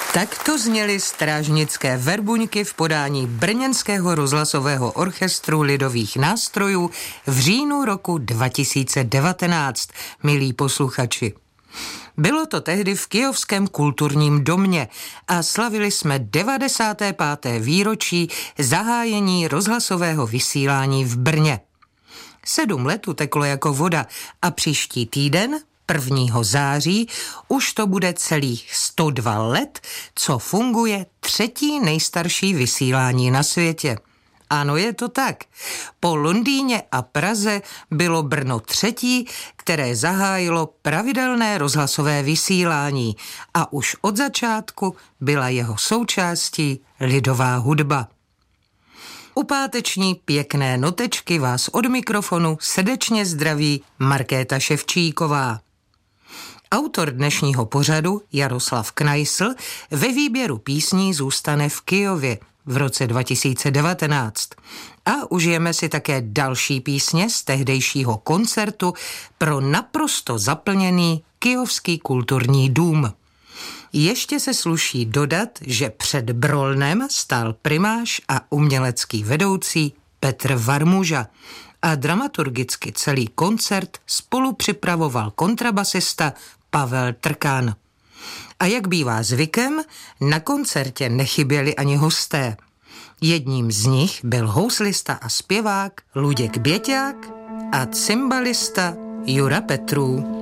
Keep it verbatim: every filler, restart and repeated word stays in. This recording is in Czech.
Takto zněly strážnické verbuňky v podání Brněnského rozhlasového orchestru lidových nástrojů v říjnu roku dva tisíce devatenáct, milí posluchači. Bylo to tehdy v Kyjovském kulturním domě a slavili jsme devadesáté páté výročí zahájení rozhlasového vysílání v Brně. Sedm let uteklo jako voda a příští týden, prvního září, už to bude celých sto dva let, co funguje třetí nejstarší vysílání na světě. Ano, je to tak. Po Londýně a Praze bylo Brno třetí, které zahájilo pravidelné rozhlasové vysílání a už od začátku byla jeho součástí lidová hudba. U páteční pěkné notečky vás od mikrofonu srdečně zdraví Markéta Ševčíková. Autor dnešního pořadu Jaroslav Knajsl ve výběru písní zůstane v Kyjově v roce dva tisíce devatenáct a užijeme si také další písně z tehdejšího koncertu pro naprosto zaplněný Kyjovský kulturní dům. Ještě se sluší dodat, že před Brolnem stál primáš a umělecký vedoucí Petr Varmuža a dramaturgicky celý koncert spolu připravoval kontrabasista Pavel Trkán. A jak bývá zvykem, na koncertě nechyběli ani hosté. Jedním z nich byl houslista a zpěvák Luděk Běťák a cymbalista Jura Petrů.